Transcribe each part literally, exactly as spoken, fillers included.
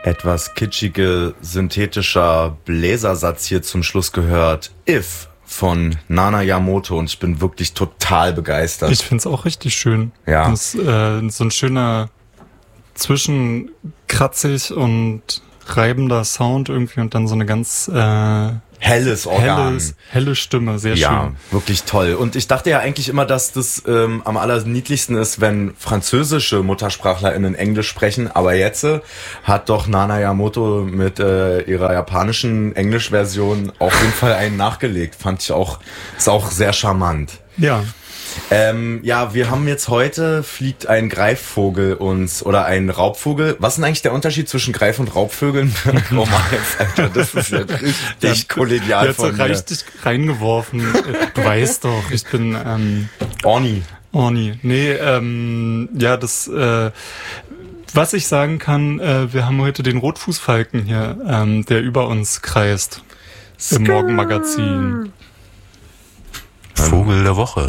etwas kitschige, synthetischer Bläsersatz hier zum Schluss gehört. If von Nana Yamoto, und ich bin wirklich total begeistert. Ich find's auch richtig schön. Ja. Das ist äh, so ein schöner zwischenkratzig und reibender Sound irgendwie und dann so eine ganz äh, helles Organ. Helles, helle Stimme, sehr ja, schön. Ja, wirklich toll. Und ich dachte ja eigentlich immer, dass das ähm, am allerniedlichsten ist, wenn französische MuttersprachlerInnen Englisch sprechen. Aber jetzt äh, hat doch Nana Yamoto mit äh, ihrer japanischen Englischversion auf jeden Fall einen nachgelegt. Fand ich auch, ist auch sehr charmant. Ja. Ähm, ja, wir haben jetzt heute, fliegt ein Greifvogel uns, oder ein Raubvogel. Was ist denn eigentlich der Unterschied zwischen Greif- und Raubvögeln? Oh Mann, Alter, das ist ja richtig kollegial von mir. Jetzt richtig reingeworfen. Du weißt doch, ich bin, ähm... Orni. Orni. Nee, ähm, ja, das, äh... Was ich sagen kann, äh, wir haben heute den Rotfußfalken hier, ähm, der über uns kreist. Im Morgenmagazin. Vogel der Woche.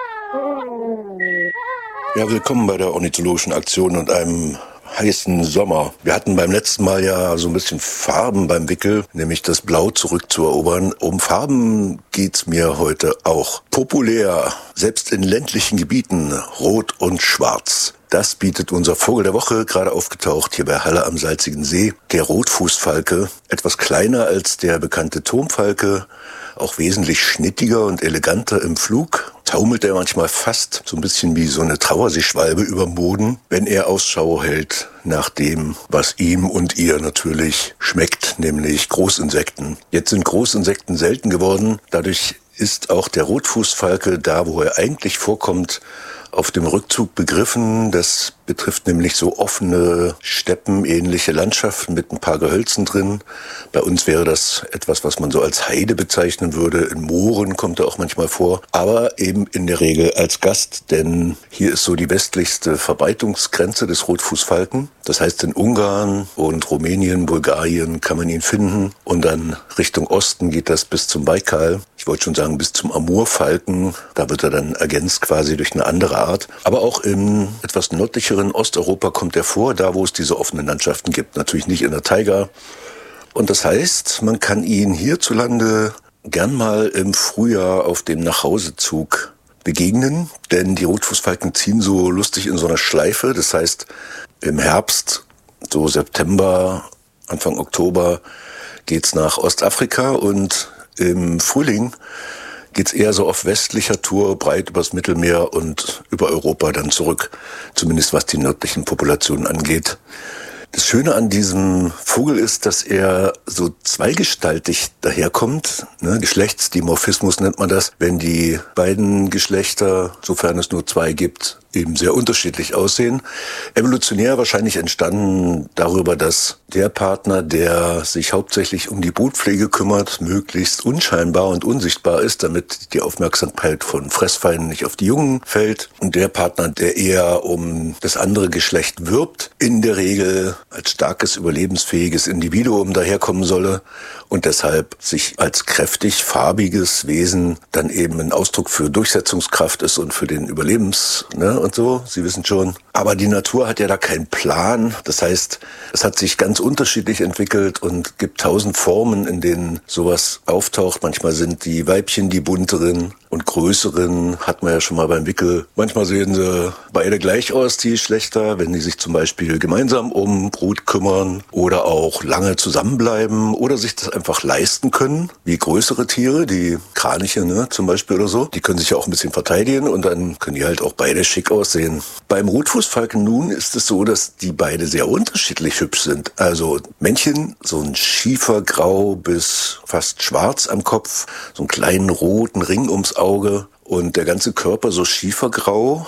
Ja, willkommen bei der ornithologischen Aktion und einem heißen Sommer. Wir hatten beim letzten Mal ja so ein bisschen Farben beim Wickel, nämlich das Blau zurückzuerobern. Um Farben geht's mir heute auch. Populär, selbst in ländlichen Gebieten, Rot und Schwarz. Das bietet unser Vogel der Woche, gerade aufgetaucht hier bei Halle am Salzigen See. Der Rotfußfalke, etwas kleiner als der bekannte Turmfalke, auch wesentlich schnittiger und eleganter im Flug. Taumelt er manchmal fast so ein bisschen wie so eine Trauerseeschwalbe überm Boden, wenn er Ausschau hält nach dem, was ihm und ihr natürlich schmeckt, nämlich Großinsekten. Jetzt sind Großinsekten selten geworden, dadurch ist auch der Rotfußfalke da, wo er eigentlich vorkommt, auf dem Rückzug begriffen. Das betrifft nämlich so offene, steppenähnliche Landschaften mit ein paar Gehölzen drin. Bei uns wäre das etwas, was man so als Heide bezeichnen würde. In Mooren kommt er auch manchmal vor, aber eben in der Regel als Gast, denn hier ist so die westlichste Verbreitungsgrenze des Rotfußfalken. Das heißt, in Ungarn und Rumänien, Bulgarien kann man ihn finden und dann Richtung Osten geht das bis zum Baikal. Ich wollte schon sagen, bis zum Amurfalken. Da wird er dann ergänzt quasi durch eine andere Art. Aber auch im etwas nördlicheren Osteuropa kommt er vor, da wo es diese offenen Landschaften gibt. Natürlich nicht in der Taiga. Und das heißt, man kann ihn hierzulande gern mal im Frühjahr auf dem Nachhausezug begegnen. Denn die Rotfußfalken ziehen so lustig in so einer Schleife. Das heißt, im Herbst, so September, Anfang Oktober, geht's nach Ostafrika und im Frühling geht's eher so auf westlicher Tour, breit übers Mittelmeer und über Europa dann zurück. Zumindest was die nördlichen Populationen angeht. Das Schöne an diesem Vogel ist, dass er so zweigestaltig daherkommt. Ne? Geschlechtsdimorphismus nennt man das, wenn die beiden Geschlechter, sofern es nur zwei gibt, eben sehr unterschiedlich aussehen. Evolutionär wahrscheinlich entstanden darüber, dass der Partner, der sich hauptsächlich um die Brutpflege kümmert, möglichst unscheinbar und unsichtbar ist, damit die Aufmerksamkeit von Fressfeinden nicht auf die Jungen fällt. Und der Partner, der eher um das andere Geschlecht wirbt, in der Regel als starkes, überlebensfähiges Individuum daherkommen solle und deshalb sich als kräftig, farbiges Wesen dann eben ein Ausdruck für Durchsetzungskraft ist und für den Überlebens, ne, und so, Sie wissen schon. Aber die Natur hat ja da keinen Plan. Das heißt, es hat sich ganz unterschiedlich entwickelt und gibt tausend Formen, in denen sowas auftaucht. Manchmal sind die Weibchen die bunteren und größeren, hat man ja schon mal beim Wickel. Manchmal sehen sie beide gleich aus, die Geschlechter, wenn die sich zum Beispiel gemeinsam um Brut kümmern oder auch lange zusammenbleiben oder sich das einfach leisten können, wie größere Tiere, die Kraniche, ne, zum Beispiel oder so. Die können sich ja auch ein bisschen verteidigen und dann können die halt auch beide schick aussehen. Beim Rotfußfalken nun ist es so, dass die beide sehr unterschiedlich hübsch sind. Also Männchen, so ein schiefergrau bis fast schwarz am Kopf, so einen kleinen roten Ring ums Auge und der ganze Körper so schiefergrau.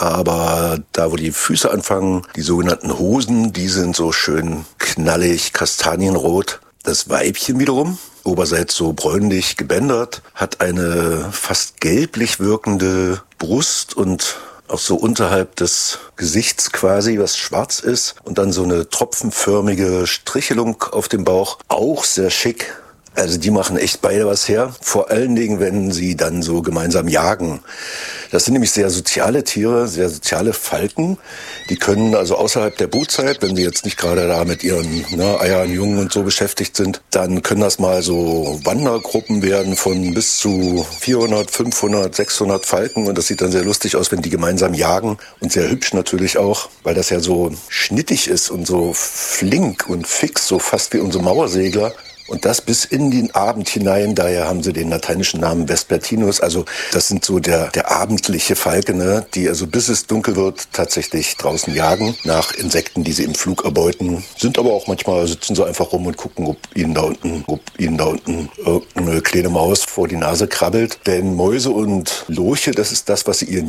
Aber da, wo die Füße anfangen, die sogenannten Hosen, die sind so schön knallig, kastanienrot. Das Weibchen wiederum, oberseits so bräunlich gebändert, hat eine fast gelblich wirkende Brust und auch so unterhalb des Gesichts quasi, was schwarz ist. Und dann so eine tropfenförmige Strichelung auf dem Bauch, auch sehr schick. Also die machen echt beide was her. Vor allen Dingen, wenn sie dann so gemeinsam jagen. Das sind nämlich sehr soziale Tiere, sehr soziale Falken. Die können also außerhalb der Brutzeit, wenn sie jetzt nicht gerade da mit ihren ne, Eiern, Jungen und so beschäftigt sind, dann können das mal so Wandergruppen werden von bis zu vierhundert, fünfhundert, sechshundert Falken. Und das sieht dann sehr lustig aus, wenn die gemeinsam jagen. Und sehr hübsch natürlich auch, weil das ja so schnittig ist und so flink und fix, so fast wie unsere Mauersegler. Und das bis in den Abend hinein, daher haben sie den lateinischen Namen Vespertinus. Also das sind so der, der abendliche Falke, ne, die also bis es dunkel wird tatsächlich draußen jagen nach Insekten, die sie im Flug erbeuten. Sind aber auch manchmal, sitzen sie einfach rum und gucken, ob ihnen da unten, ob ihnen da unten irgendeine kleine Maus vor die Nase krabbelt. Denn Mäuse und Lurche, das ist das, was sie ihren